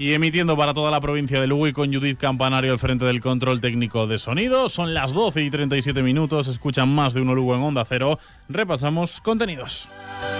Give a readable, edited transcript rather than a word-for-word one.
y emitiendo para toda la provincia de Lugo y con Judith Campanario al frente del control técnico de sonido. Son las 12:37, escuchan Más de Uno Lugo en Onda Cero. Repasamos contenidos.